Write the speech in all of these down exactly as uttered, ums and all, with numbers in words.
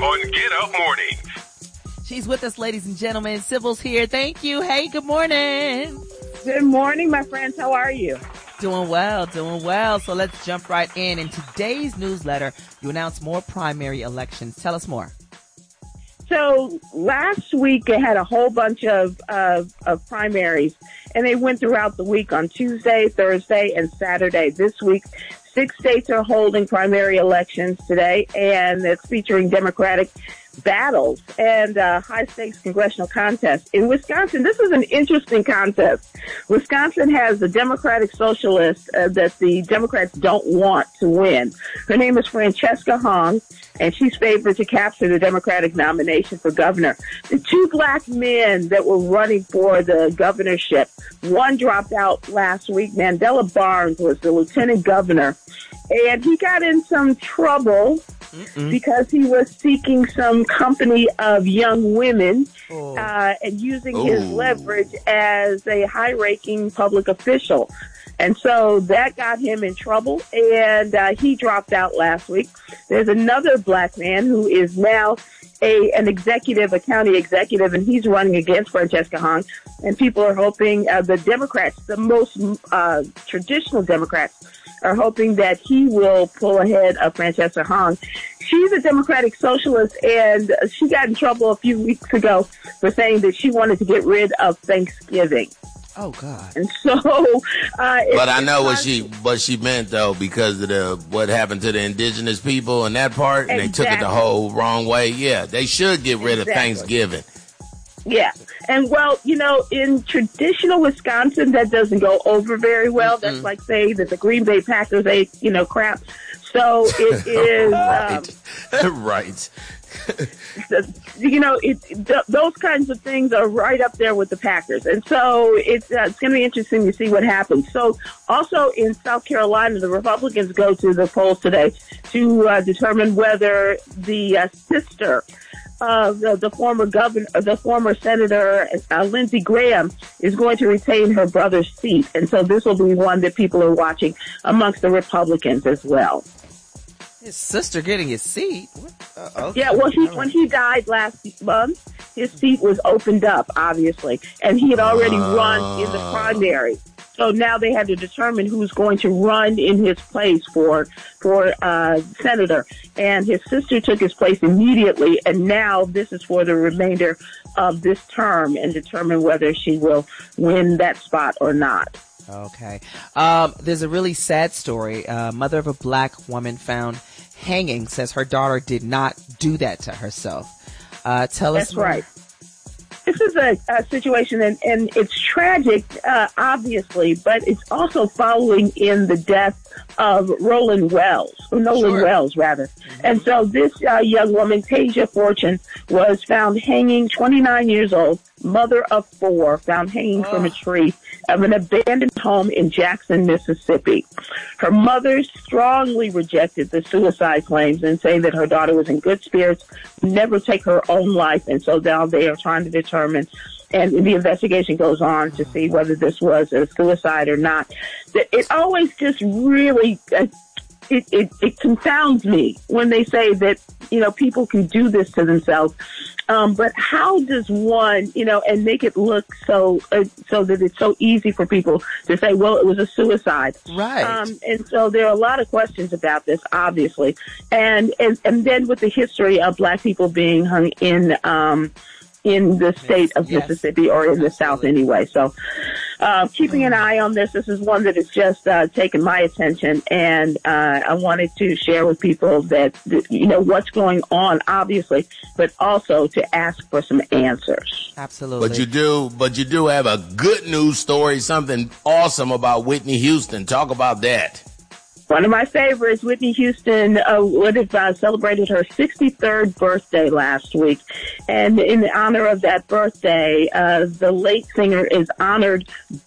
on Get Up Mornings. She's with us, ladies and gentlemen. Sybil's here. Thank you. Hey, good morning. Good morning, my friends. How are you? Doing well, doing well. So let's jump right in. In today's newsletter, you announced more primary elections. Tell us more. So last week, they had a whole bunch of, of, of primaries, and they went throughout the week on Tuesday, Thursday, and Saturday. This week, six states are holding primary elections today, and it's featuring Democratic battles and uh, high-stakes congressional contests. In Wisconsin, this is an interesting contest. Wisconsin has a Democratic socialist uh, that the Democrats don't want to win. Her name is Francesca Hong, and she's favored to capture the Democratic nomination for governor. The two black men that were running for the governorship, one dropped out last week. Mandela Barnes was the lieutenant governor, and he got in some trouble Mm-mm. because he was seeking some company of young women oh. uh, and using oh. his leverage as a high-ranking public official. And so that got him in trouble, and uh, he dropped out last week. There's another black man who is now a an executive, a county executive, and he's running against Francesca Hong. And people are hoping, uh, the Democrats, the most uh, traditional Democrats, are hoping that he will pull ahead of Francesca Hong. She's a Democratic socialist, and she got in trouble a few weeks ago for saying that she wanted to get rid of Thanksgiving. Oh God! And so, uh, but I know what she what she meant though, because of the what happened to the indigenous people in that part, and exactly. they took it the whole wrong way. Yeah, they should get rid exactly. of Thanksgiving. Yeah, and well, you know, in traditional Wisconsin, that doesn't go over very well. Mm-hmm. That's like saying that the Green Bay Packers ate, you know, crap. So it is right. Um, right. you know, it, th- those kinds of things are right up there with the Packers. And so it's, uh, it's going to be interesting to see what happens. So also in South Carolina, the Republicans go to the polls today to uh, determine whether the uh, sister of the, the former governor, the former Senator uh, Lindsey Graham is going to retain her brother's seat. And so this will be one that people are watching amongst the Republicans as well. His sister getting his seat? Uh, okay. Yeah, well, he, when he died last month, his seat was opened up, obviously, and he had already uh, run in the primary. So now they had to determine who's going to run in his place for for uh, senator. And his sister took his place immediately, and now this is for the remainder of this term and determine whether she will win that spot or not. Okay. Um, there's a really sad story. Uh, mother of a black woman found hanging says her daughter did not do that to herself. Uh, tell us. That's right. This is a, a situation, and, and it's tragic, uh, obviously, but it's also following in the death of Roland Wells, or Nolan sure. Wells, rather. Mm-hmm. And so this uh, young woman, Tasia Fortune, was found hanging, twenty-nine years old, mother of four, found hanging oh. from a tree of an abandoned home in Jackson, Mississippi. Her mother strongly rejected the suicide claims and saying that her daughter was in good spirits, never take her own life. And so now they are trying to determine, and the investigation goes on to see whether this was a suicide or not. It always just really, uh, it, it, it confounds me when they say that, you know, people can do this to themselves. Um, but how does one, you know, and make it look so, uh, so that it's so easy for people to say, well, it was a suicide. Right. Um, and so there are a lot of questions about this, obviously. And, and, and then with the history of black people being hung in, um, in the state of yes. Mississippi, or in the South anyway. So, uh, keeping an eye on this. This is one that has just, uh, taken my attention, and, uh, I wanted to share with people that, you know, what's going on, obviously, but also to ask for some answers. Absolutely. But you do, but you do have a good news story, something awesome about Whitney Houston. Talk about that. One of my favorites, Whitney Houston, uh, would have uh, celebrated her sixty-third birthday last week. And in honor of that birthday, uh, the late singer is honored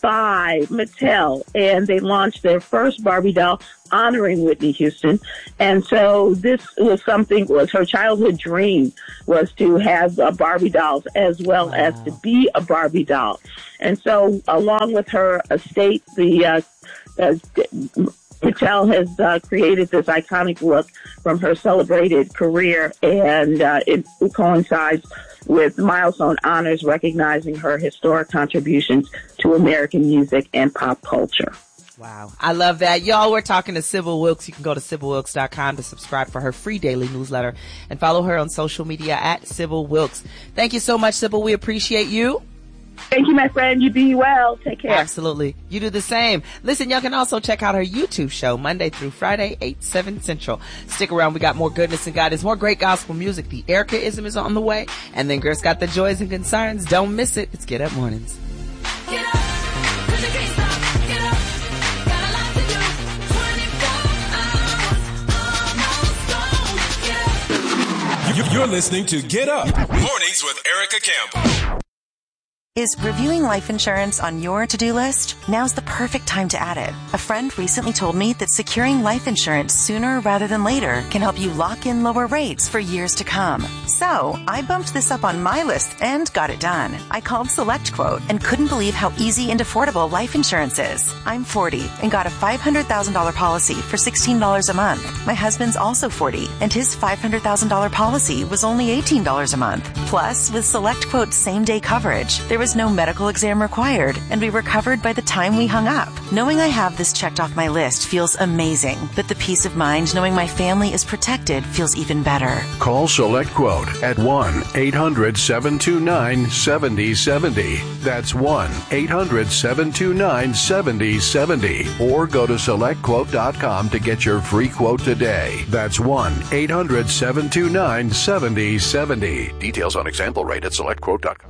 by Mattel. And they launched their first Barbie doll honoring Whitney Houston. And so this was something, was her childhood dream, was to have uh, Barbie dolls as well wow. as to be a Barbie doll. And so along with her estate, the uh, uh, Michelle has uh, created this iconic look from her celebrated career, and uh, it coincides with milestone honors recognizing her historic contributions to American music and pop culture. Wow. I love that. Y'all, we're talking to Sybil Wilkes. You can go to sybil wilkes dot com to subscribe for her free daily newsletter and follow her on social media at Sybil Wilkes. Thank you so much, Sybil. We appreciate you. Thank you, my friend. You be well. Take care. Absolutely. You do the same. Listen, y'all can also check out her YouTube show Monday through Friday, eight, seven Central. Stick around. We got more goodness and guidance, more great gospel music. The Erica-ism is on the way. And then Girl's got the joys and concerns. Don't miss it. It's Get Up Mornings. Get up, 'cause you can't stop. Get up. Got a lot to do. twenty-four hours, almost gone. Get up. You're listening to Get Up Mornings with Erica Campbell. Is reviewing life insurance on your to-do list? Now's the perfect time to add it. A friend recently told me that securing life insurance sooner rather than later can help you lock in lower rates for years to come. So, I bumped this up on my list and got it done. I called SelectQuote and couldn't believe how easy and affordable life insurance is. I'm forty and got a five hundred thousand dollars policy for sixteen dollars a month. My husband's also forty and his five hundred thousand dollars policy was only eighteen dollars a month. Plus, with SelectQuote's same-day coverage, there was no medical exam required, and we were covered by the time we hung up. Knowing I have this checked off my list feels amazing, but the peace of mind knowing my family is protected feels even better. Call SelectQuote at one eight hundred seven two nine seven zero seven zero. That's one eight hundred seven two nine seven zero seven zero. Or go to select quote dot com to get your free quote today. That's one eight hundred seven two nine seven zero seven zero. Details on example rate at select quote dot com.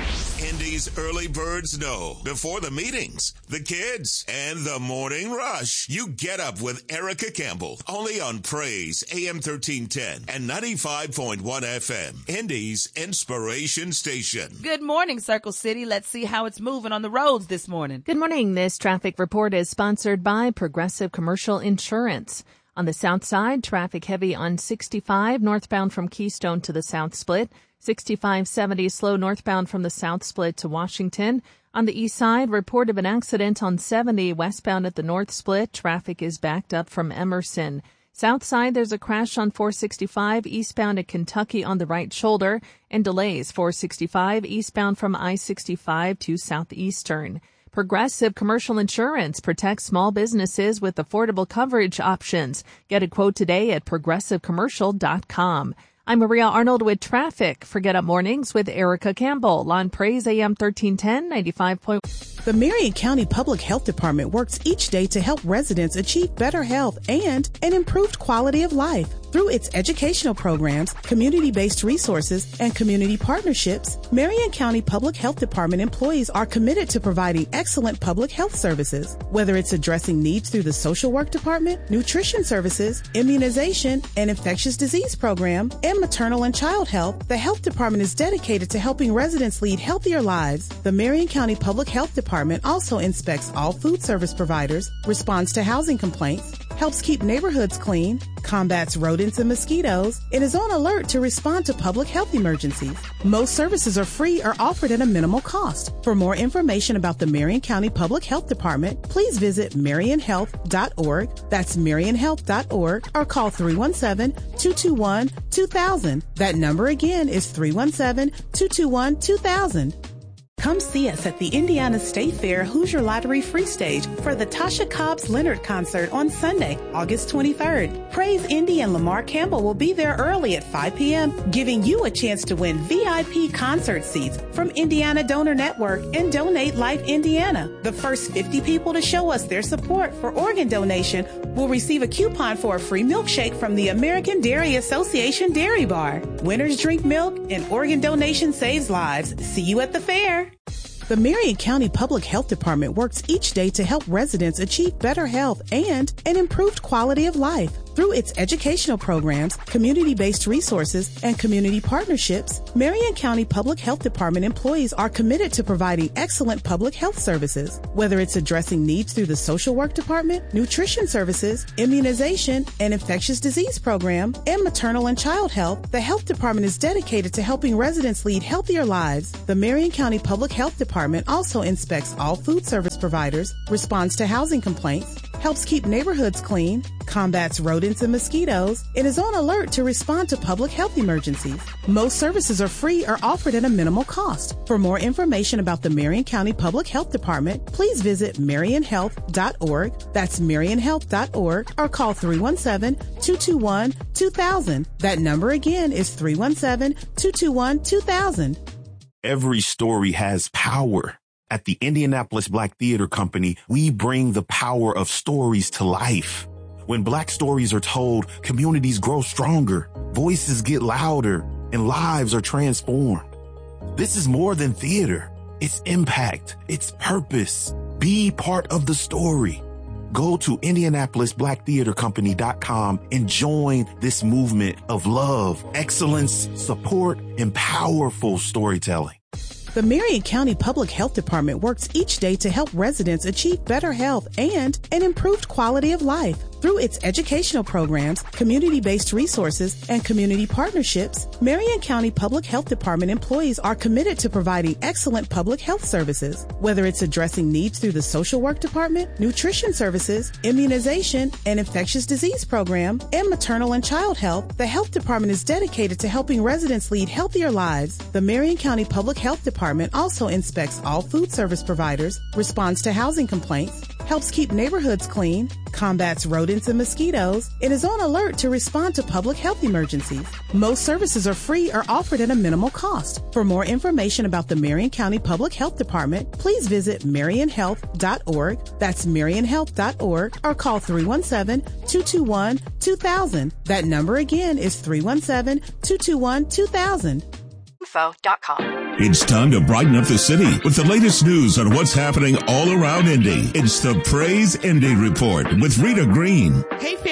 Indy's early birds know before the meetings, the kids, and the morning rush. You get up with Erica Campbell, only on Praise A M thirteen ten and ninety-five point one F M, Indy's inspiration station. Good morning, Circle City. Let's see how it's moving on the roads this morning. Good morning. This traffic report is sponsored by Progressive Commercial Insurance. On the south side, traffic heavy on sixty-five northbound from Keystone to the South Split. sixty-five seventy slow northbound from the South Split to Washington. On the east side, report of an accident on seventy westbound at the North Split. Traffic is backed up from Emerson. South side, there's a crash on four sixty-five eastbound at Kentucky on the right shoulder and delays four sixty-five eastbound from I sixty-five to Southeastern. Progressive Commercial Insurance protects small businesses with affordable coverage options. Get a quote today at progressive commercial dot com. I'm Maria Arnold with traffic for Get Up Mornings with Erica Campbell on Praise A M thirteen ten, ninety-five point one. The Marion County Public Health Department works each day to help residents achieve better health and an improved quality of life. Through its educational programs, community-based resources, and community partnerships, Marion County Public Health Department employees are committed to providing excellent public health services. Whether it's addressing needs through the social work department, nutrition services, immunization, and infectious disease program, and maternal and child health, the health department is dedicated to helping residents lead healthier lives. The Marion County Public Health Department also inspects all food service providers, responds to housing complaints, helps keep neighborhoods clean, combats rodents and mosquitoes, and is on alert to respond to public health emergencies. Most services are free or offered at a minimal cost. For more information about the Marion County Public Health Department, please visit marion health dot org. That's marion health dot org, or call three one seven, two two one, two thousand. That number again is three one seven, two two one, two thousand. Come see us at the Indiana State Fair Hoosier Lottery Free Stage for the Tasha Cobbs Leonard concert on Sunday, August twenty-third. Praise Indy and Lamar Campbell will be there early at five p.m., giving you a chance to win V I P concert seats from Indiana Donor Network and Donate Life Indiana. The first fifty people to show us their support for organ donation will receive a coupon for a free milkshake from the American Dairy Association Dairy Bar. Winners drink milk and organ donation saves lives. See you at the fair. The Marion County Public Health Department works each day to help residents achieve better health and an improved quality of life. Through its educational programs, community-based resources, and community partnerships, Marion County Public Health Department employees are committed to providing excellent public health services. Whether it's addressing needs through the social work department, nutrition services, immunization, and infectious disease program, and maternal and child health, the health department is dedicated to helping residents lead healthier lives. The Marion County Public Health Department also inspects all food service providers, responds to housing complaints, helps keep neighborhoods clean, combats rodents and mosquitoes, and is on alert to respond to public health emergencies. Most services are free or offered at a minimal cost. For more information about the Marion County Public Health Department, please visit marion health dot org. That's marion health dot org, or call three one seven, two two one, two thousand. That number again is three one seven, two two one, two thousand. Every story has power. At the Indianapolis Black Theater Company, we bring the power of stories to life. When Black stories are told, communities grow stronger, voices get louder, and lives are transformed. This is more than theater. It's impact. It's purpose. Be part of the story. Go to indianapolis black theater company dot com and join this movement of love, excellence, support, and powerful storytelling. The Marion County Public Health Department works each day to help residents achieve better health and an improved quality of life. Through its educational programs, community-based resources, and community partnerships, Marion County Public Health Department employees are committed to providing excellent public health services. Whether it's addressing needs through the social work department, nutrition services, immunization, and infectious disease program, and maternal and child health, the health department is dedicated to helping residents lead healthier lives. The Marion County Public Health Department also inspects all food service providers, responds to housing complaints, helps keep neighborhoods clean, combats rodents and mosquitoes, and is on alert to respond to public health emergencies. Most services are free or offered at a minimal cost. For more information about the Marion County Public Health Department, please visit marion health dot org. That's marion health dot org, or call three one seven, two two one, two thousand. That number again is three one seven, two two one, two thousand. info dot com. It's time to brighten up the city with the latest news on what's happening all around Indy. It's the Praise Indy Report with Rita Green. Hey,